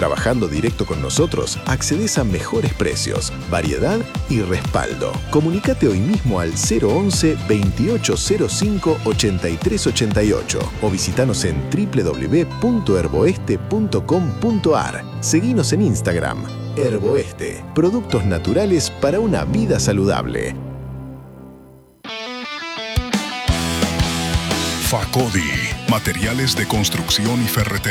Trabajando directo con nosotros, accedes a mejores precios, variedad y respaldo. Comunícate hoy mismo al 011-2805-8388 o visitanos en www.herboeste.com.ar. Seguinos en Instagram. Herboeste, productos naturales para una vida saludable. Facodi, materiales de construcción y ferretería.